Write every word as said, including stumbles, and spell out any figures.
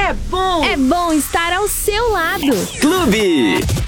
É bom! É bom estar ao seu lado. Clube.